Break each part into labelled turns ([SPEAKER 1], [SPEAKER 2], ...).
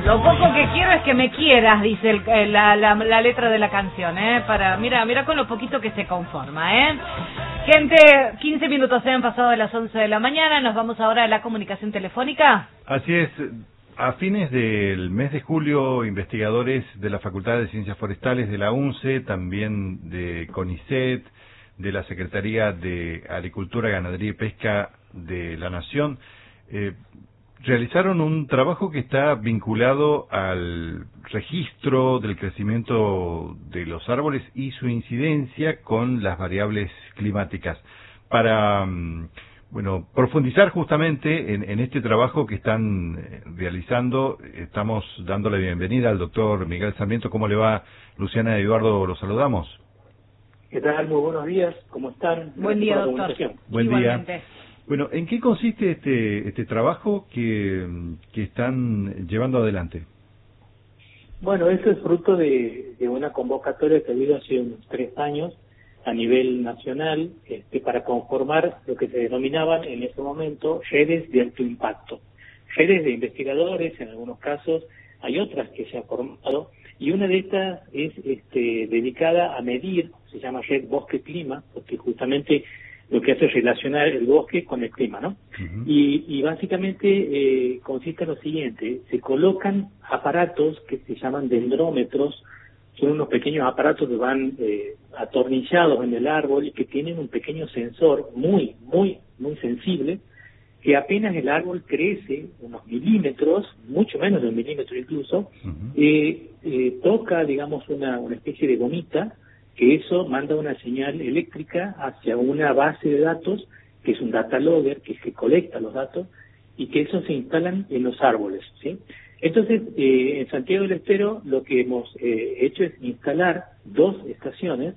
[SPEAKER 1] Lo poco que quiero es que me quieras, dice la letra de la canción, mira con lo poquito que se conforma, Gente, 15 minutos se han pasado de las 11 de la mañana, nos vamos ahora a la comunicación telefónica.
[SPEAKER 2] Así es, a fines del mes de julio, investigadores de la Facultad de Ciencias Forestales de la UNCE, también de CONICET, de la Secretaría de Agricultura, Ganadería y Pesca de la Nación, realizaron un trabajo que está vinculado al registro del crecimiento de los árboles y su incidencia con las variables climáticas. Para profundizar justamente en este trabajo que están realizando, estamos dando la bienvenida al doctor Miguel Sarmiento. ¿Cómo le va? Luciana y Eduardo, los saludamos.
[SPEAKER 3] ¿Qué tal? Muy buenos días. ¿Cómo están?
[SPEAKER 1] Buen día, doctor.
[SPEAKER 2] Buen
[SPEAKER 1] Igualmente.
[SPEAKER 2] día. Bueno, ¿en qué consiste este trabajo que están llevando adelante?
[SPEAKER 3] Bueno, eso es fruto de una convocatoria que ha habido hace unos 3 años a nivel nacional para conformar lo que se denominaban en ese momento redes de alto impacto. Redes de investigadores, en algunos casos hay otras que se han formado, y una de estas es dedicada a medir, se llama Red Bosque-Clima, porque justamente lo que hace es relacionar el bosque con el clima, ¿no?
[SPEAKER 2] Uh-huh.
[SPEAKER 3] Y básicamente consiste en lo siguiente: se colocan aparatos que se llaman dendrómetros, son unos pequeños aparatos que van atornillados en el árbol y que tienen un pequeño sensor muy sensible, que apenas el árbol crece unos milímetros, mucho menos de 1 milímetro incluso,
[SPEAKER 2] uh-huh.
[SPEAKER 3] toca, digamos, una especie de gomita, que eso manda una señal eléctrica hacia una base de datos, que es un data logger, que es que colecta los datos, y que eso se instalan en los árboles, ¿sí? Entonces, en Santiago del Estero lo que hemos hecho es instalar 2 estaciones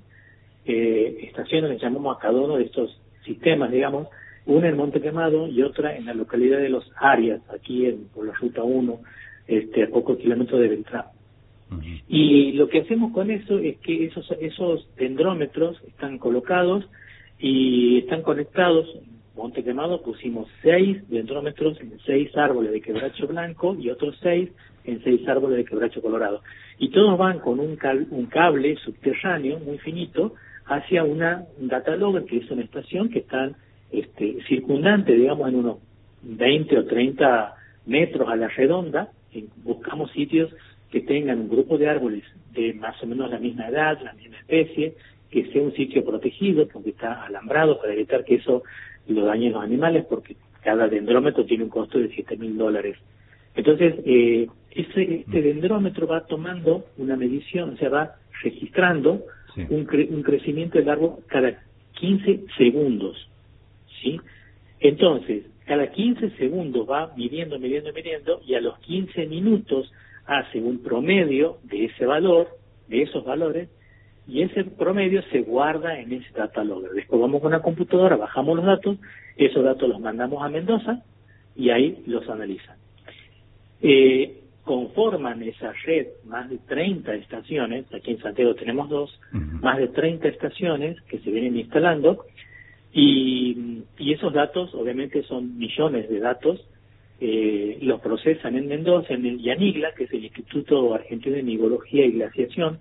[SPEAKER 3] le llamamos a cada uno de estos sistemas, digamos, una en Monte Quemado y otra en la localidad de Los Arias, aquí por la Ruta 1, a pocos kilómetros de Beltrán.
[SPEAKER 2] Uh-huh.
[SPEAKER 3] Y lo que hacemos con eso es que esos dendrómetros están colocados y están conectados. En Monte Quemado pusimos 6 dendrómetros en 6 árboles de quebracho blanco y otros 6 en 6 árboles de quebracho colorado. Y todos van con un cable subterráneo muy finito hacia un data logger, que es una estación que está circundante, digamos, en unos 20 o 30 metros a la redonda. Buscamos sitios que tengan un grupo de árboles de más o menos la misma edad, la misma especie, que sea un sitio protegido, porque está alambrado para evitar que eso lo dañen los animales, porque cada dendrómetro tiene un costo de $7,000. Entonces, este dendrómetro va tomando una medición, o sea, va registrando un crecimiento del árbol cada 15 segundos, ¿sí? Entonces, cada 15 segundos va midiendo, y a los 15 minutos hace un promedio de ese valor, de esos valores, y ese promedio se guarda en ese data logger. Después vamos con una computadora, bajamos los datos, esos datos los mandamos a Mendoza y ahí los analizan. Conforman esa red más de 30 estaciones, aquí en Santiago tenemos 2,
[SPEAKER 2] uh-huh.
[SPEAKER 3] más de 30 estaciones que se vienen instalando, y esos datos obviamente son millones de datos. Los procesan en Mendoza, en el IANIGLA, que es el Instituto Argentino de Micología y Glaciación,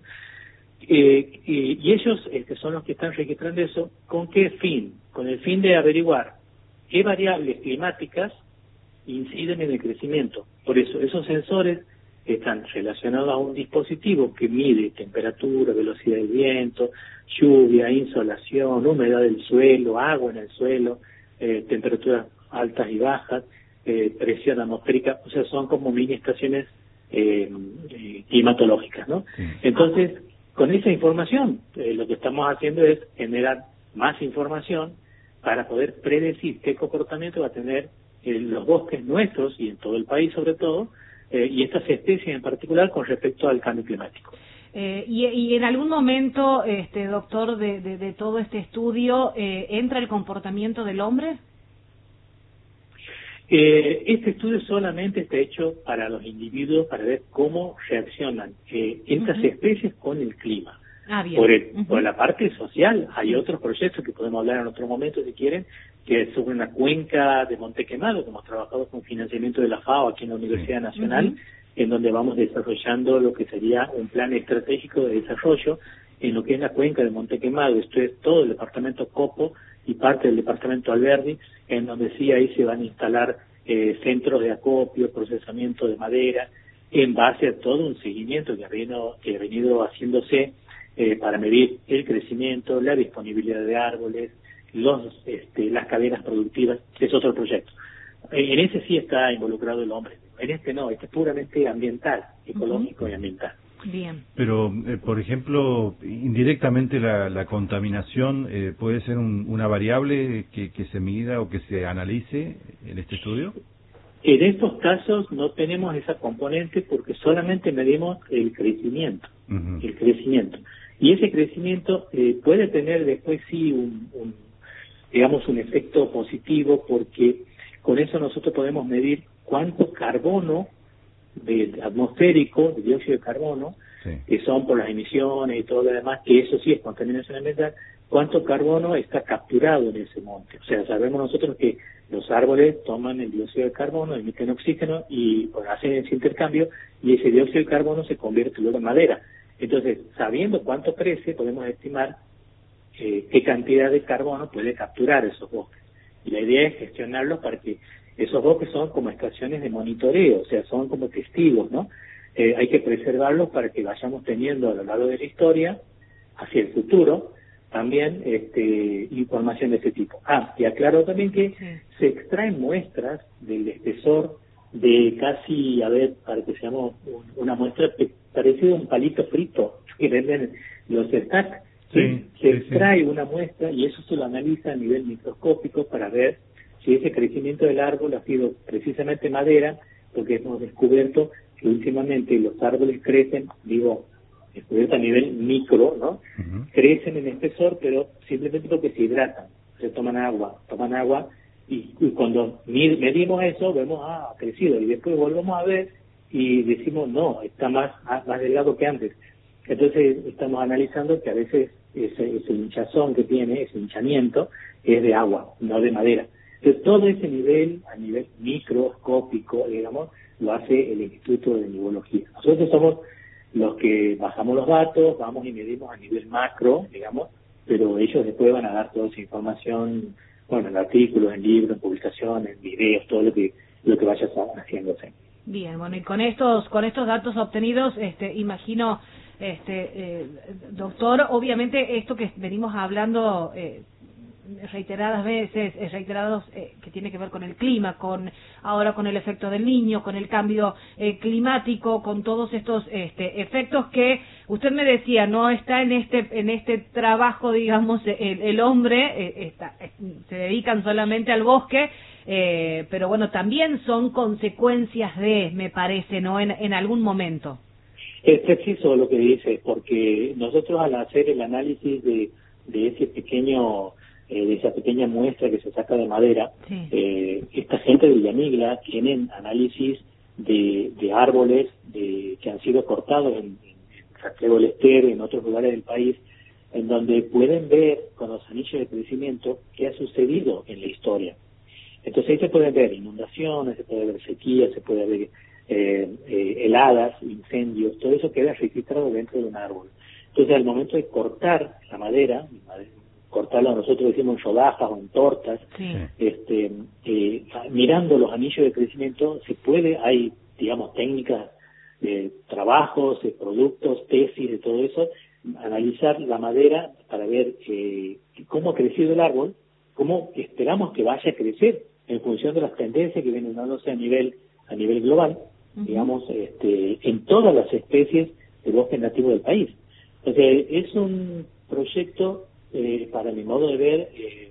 [SPEAKER 3] y ellos son los que están registrando eso. ¿Con qué fin? Con el fin de averiguar qué variables climáticas inciden en el crecimiento. Por eso, esos sensores están relacionados a un dispositivo que mide temperatura, velocidad del viento, lluvia, insolación, humedad del suelo, agua en el suelo, temperaturas altas y bajas, presión atmosférica, o sea, son como mini estaciones climatológicas, ¿no?
[SPEAKER 2] Sí.
[SPEAKER 3] Entonces, con esa información, lo que estamos haciendo es generar más información para poder predecir qué comportamiento va a tener los bosques nuestros y en todo el país sobre todo, y estas especies en particular con respecto al cambio climático.
[SPEAKER 1] Y en algún momento, doctor, de todo este estudio, ¿entra el comportamiento del hombre?
[SPEAKER 3] Este estudio solamente está hecho para los individuos, para ver cómo reaccionan estas especies con el clima.
[SPEAKER 1] Bien.
[SPEAKER 3] Por la parte social, hay otros proyectos que podemos hablar en otro momento si quieren, que es sobre una cuenca de Monte Quemado, que hemos trabajado con financiamiento de la FAO aquí en la Universidad Nacional, en donde vamos desarrollando lo que sería un plan estratégico de desarrollo en lo que es la cuenca de Monte Quemado. Esto es todo el departamento Copo y parte del departamento Alberdi, en donde sí ahí se van a instalar centros de acopio, procesamiento de madera, en base a todo un seguimiento que ha venido haciéndose para medir el crecimiento, la disponibilidad de árboles, las cadenas productivas. Es otro proyecto. En ese sí está involucrado el hombre. En este no, este es puramente ambiental, ecológico y ambiental.
[SPEAKER 1] Bien.
[SPEAKER 2] Pero, por ejemplo, indirectamente la contaminación puede ser una variable que se mida o que se analice en este estudio.
[SPEAKER 3] En estos casos no tenemos esa componente porque solamente medimos el crecimiento, el crecimiento. Y ese crecimiento puede tener después sí un efecto positivo, porque con eso nosotros podemos medir cuánto carbono atmosférico, de dióxido de carbono, que son por las emisiones y todo lo demás, que eso sí es contaminación ambiental, cuánto carbono está capturado en ese monte. O sea, sabemos nosotros que los árboles toman el dióxido de carbono, emiten oxígeno y hacen ese intercambio, y ese dióxido de carbono se convierte luego en madera. Entonces, sabiendo cuánto crece, podemos estimar qué cantidad de carbono puede capturar esos bosques. Y la idea es gestionarlos para que esos bosques son como estaciones de monitoreo, o sea, son como testigos, ¿no? Hay que preservarlos para que vayamos teniendo a lo largo de la historia, hacia el futuro, también información de ese tipo. Y aclaro también que se extraen muestras del espesor de casi, para que seamos una muestra parecida a un palito frito que venden los stacks. Se extrae una muestra y eso se lo analiza a nivel microscópico para ver si ese crecimiento del árbol ha sido precisamente madera, porque hemos descubierto que últimamente los árboles crecen, descubierto a nivel micro, ¿no? Crecen en espesor, pero simplemente porque se hidratan, se toman agua, y cuando medimos eso, vemos, ha crecido, y después volvemos a ver y decimos, no, está más delgado que antes. Entonces estamos analizando que a veces ese hinchazón que tiene, ese hinchamiento, es de agua, no de madera. Entonces todo ese nivel, a nivel microscópico, lo hace el Instituto de Mibología. Nosotros somos los que bajamos los datos, vamos y medimos a nivel macro, pero ellos después van a dar toda esa información, en artículos, en libros, en publicaciones, en videos, todo lo que vaya haciéndose.
[SPEAKER 1] Bien, bueno, y con estos datos obtenidos, imagino, doctor, obviamente esto que venimos hablando reiteradas veces, que tiene que ver con el clima, ahora con el efecto del Niño, con el cambio climático, con todos estos efectos que usted me decía, no está en este trabajo, digamos, el hombre, se dedican solamente al bosque, pero bueno, también son consecuencias me parece, ¿no? En algún momento.
[SPEAKER 3] Es preciso lo que dice, porque nosotros al hacer el análisis de ese de esa pequeña muestra que se saca de madera, esta gente de Villamigla tienen análisis de árboles que han sido cortados en Santiago del Estero y en otros lugares del país, en donde pueden ver con los anillos de crecimiento qué ha sucedido en la historia. Entonces ahí se pueden ver inundaciones, se puede ver sequías, se puede ver heladas, incendios, todo eso queda registrado dentro de un árbol. Entonces al momento de cortar la madera, cortarla nosotros decimos en rodajas o en tortas, mirando los anillos de crecimiento hay técnicas de trabajos, de productos, tesis, de todo eso, analizar la madera para ver cómo ha crecido el árbol, cómo esperamos que vaya a crecer en función de las tendencias que vienen dándose a nivel global, en todas las especies de bosque nativo del país. Entonces es un proyecto para mi modo de ver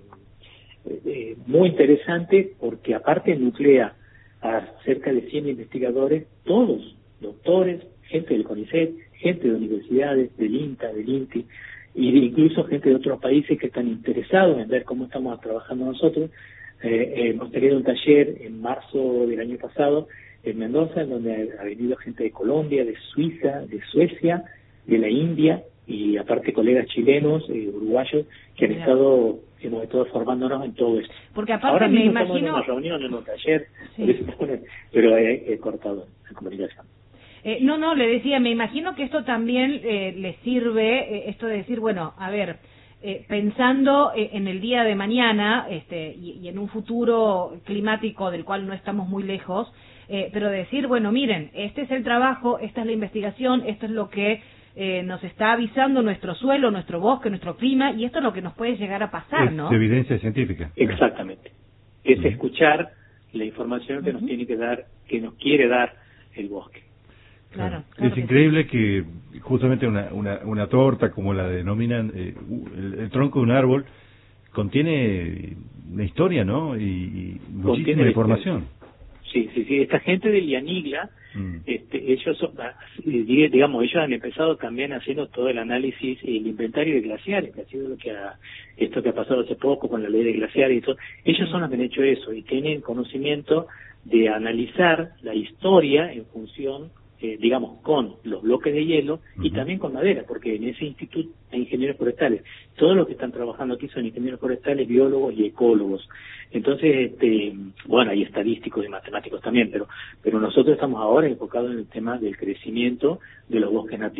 [SPEAKER 3] muy interesante, porque aparte nuclea a cerca de 100 investigadores, todos doctores, gente del CONICET, gente de universidades, del INTA, del INTI, y incluso gente de otros países que están interesados en ver cómo estamos trabajando nosotros. Hemos tenido un taller en marzo del año pasado en Mendoza, en donde ha venido gente de Colombia, de Suiza, de Suecia, de la India, y aparte colegas chilenos, uruguayos, que han estado, hemos estado formándonos en todo esto.
[SPEAKER 1] Porque aparte
[SPEAKER 3] ahora
[SPEAKER 1] me
[SPEAKER 3] mismo
[SPEAKER 1] imagino...
[SPEAKER 3] estamos en una reunión, en un taller,
[SPEAKER 1] Sí.
[SPEAKER 3] pero he cortado la comunicación.
[SPEAKER 1] No, le decía, me imagino que esto también le sirve, esto de decir, bueno, a ver, pensando en el día de mañana y en un futuro climático del cual no estamos muy lejos, pero decir, bueno, miren, este es el trabajo, esta es la investigación, esto es lo que nos está avisando nuestro suelo, nuestro bosque, nuestro clima, y esto es lo que nos puede llegar a pasar, ¿no?
[SPEAKER 2] Es evidencia científica.
[SPEAKER 3] Exactamente. Es escuchar la información que nos tiene que dar, que nos quiere dar el bosque.
[SPEAKER 1] Claro,
[SPEAKER 2] es increíble que justamente una torta, como la denominan, el tronco de un árbol, contiene una historia, ¿no? Y muchísima información.
[SPEAKER 3] Sí. Esta gente de Lianigla, ellos son, digamos, ellos han empezado también haciendo todo el análisis y el inventario de glaciares, que ha sido esto que ha pasado hace poco con la ley de glaciares y todo. Ellos son los que han hecho eso y tienen conocimiento de analizar la historia en función, digamos, con los bloques de hielo y también con madera, porque en ese instituto hay ingenieros forestales. Todos los que están trabajando aquí son ingenieros forestales, biólogos y ecólogos. Entonces, bueno, hay estadísticos y matemáticos también, pero nosotros estamos ahora enfocados en el tema del crecimiento de los bosques nativos.